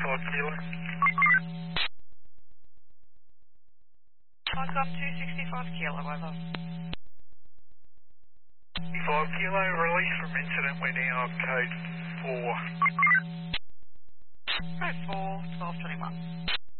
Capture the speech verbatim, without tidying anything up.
five kilo. I've got two sixty-five kilo, over. five kilo, release from incident, we're now code four. Code four, twelve twenty-one.